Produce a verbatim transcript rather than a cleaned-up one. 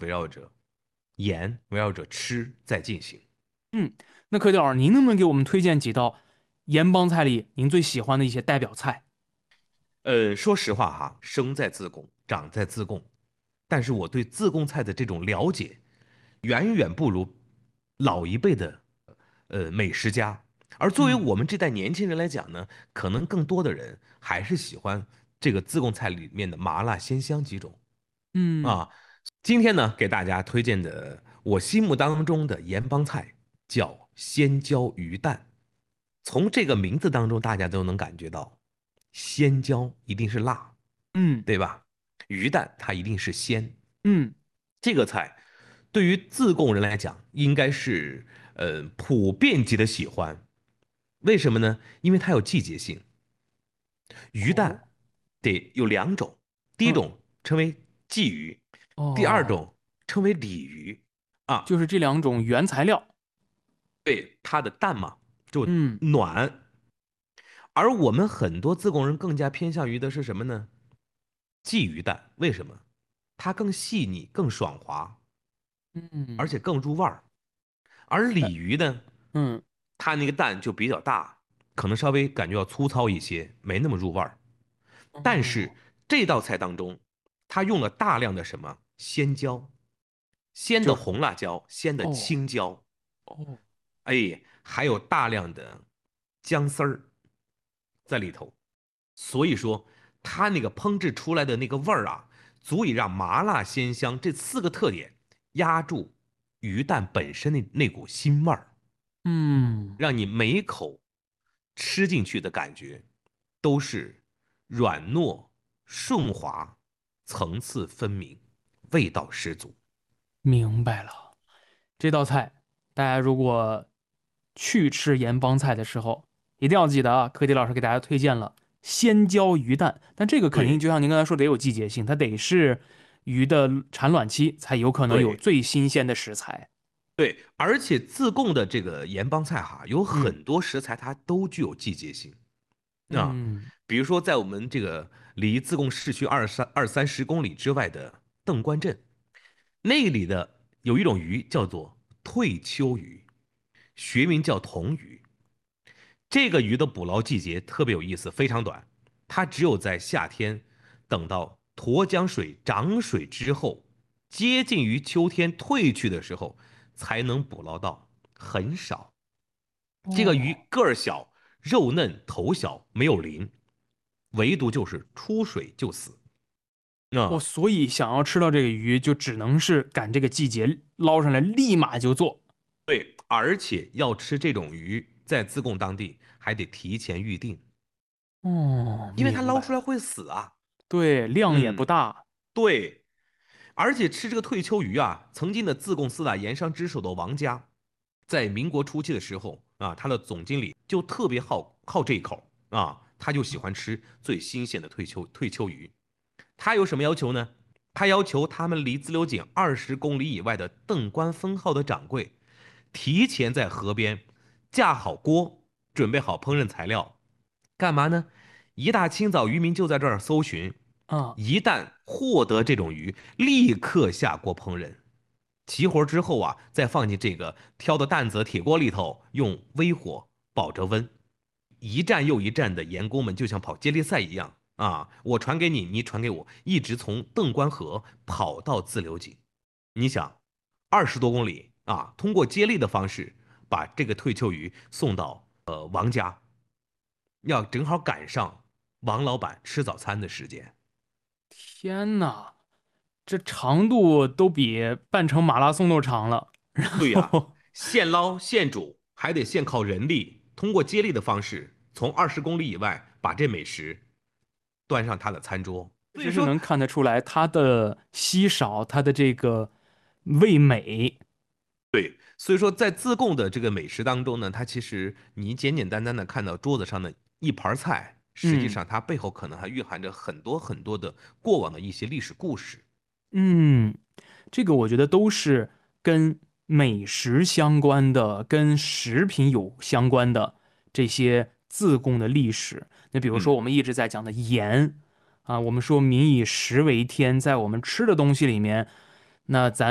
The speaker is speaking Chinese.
围绕着盐，围绕着吃在进行。 嗯，那柯迪老师，您能不能给我们推荐几道盐帮菜里您最喜欢的一些代表菜？ 呃，说实话哈，生在自贡，长在自贡，但是我对自贡菜的这种了解，远远不如老一辈的呃美食家。而作为嗯我们这代年轻人来讲呢，可能更多的人还是喜欢这个自贡菜里面的麻辣鲜香几种嗯， 啊。今天呢，给大家推荐的我心目当中的盐帮菜叫鲜椒鱼蛋。从这个名字当中，大家都能感觉到，鲜椒一定是辣， 嗯对吧？鱼蛋它一定是鲜。 嗯， 这个菜对于自贡人来讲，应该是呃普遍级的喜欢。为什么呢？因为它有季节性。鱼哦， 蛋得有两种，第一嗯种称为鲫鱼，第二哦， 种称为鲤鱼啊。 就是这两种原材料。 对，它的蛋嘛就嗯暖，而我们很多自贡人更加偏向于的是什么呢？鲫鱼蛋，为什么？它更细腻、更爽滑，而嗯， 且更入味儿。而哎鲤鱼呢， 嗯它那个蛋就比较大，可能稍微感觉要粗糙一些，没那么入味儿。但是哦这道菜当中，它用了大量的什么鲜椒，鲜的就是红辣椒，鲜的哦青椒， 哦哎，还有大量的姜丝儿在里头。所以说，它那个烹制出来的那个味儿啊，足以让麻辣鲜香这四个特点压住鱼蛋本身的那股腥味儿， 嗯， 让你每一口吃进去的感觉都是软糯、顺滑、层次分明，味道十足。 明白了。这道菜大家如果去吃盐帮菜的时候，一定要记得啊，柯迪老师给大家推荐了鲜椒鱼蛋，但这个肯定对就像您刚才说得有季节性，它得是鱼的产卵期才有可能有对最新鲜的食材。 对，而且自贡的这个盐帮菜哈，有嗯很多食材它都具有季节性。啊， 嗯比如说在我们这个离自贡市区二三二三十公里之外的邓关镇，那里的有一种鱼叫做退秋鱼，学名叫铜鱼。这个鱼的捕捞季节特别有意思，非常短，它只有在夏天，等到沱江水涨水之后，接近于秋天退去的时候，才能捕捞到，很少。这个鱼哦， 个儿小，肉嫩，头小，没有鳞，唯独就是出水就死。 哦， 啊， 所以想要吃到这个鱼，就只能是赶这个季节捞上来，立马就做。 对，而且要吃这种鱼，在自贡当地还得提前预定， 哦， 因为它明白了。 捞出来会死啊。 对，量也不嗯， 大。 对，而且吃这个退秋鱼啊，曾经的自贡四大盐商之首的王家，在民国初期的时候啊，他的总经理就特别好好这一口啊，他就喜欢吃最新鲜的退秋退秋鱼。他有什么要求呢？他要求他们离自流井二十公里以外的邓关分号的掌柜，提前在河边架好锅，准备好烹饪材料。干嘛呢？一大清早，渔民就在这儿搜寻， 啊。 一旦获得这种鱼，立刻下锅烹饪。起火之后啊，再放进这个挑的担子铁锅里头，用微火保着温。一站又一站的盐工们就像跑接力赛一样啊，我传给你，你传给我，一直从邓关河跑到自流井。你想，二十多公里啊，通过接力的方式把这个退秋鱼送到呃王家，要正好赶上王老板吃早餐的时间。 天呐，这长度都比半程马拉松都长了。然对呀， 后现捞现煮，还得现靠人力，通过接力的方式，从二十公里以外把这美食端上他的餐桌。 确所以说， 实是能看得出来它的稀少，它的这个味美。 所以说在自贡的这个美食当中呢，它其实你简简单单的看到桌子上的一盘菜，实际嗯上它背后可能还蕴含着很多很多的过往的一些历史故事。 嗯，这个我觉得都是跟美食相关的，跟食品有相关的这些自贡的历史。那比如说嗯。 我们一直在讲的盐啊，我们说民以食为天，在我们吃的东西里面，那咱。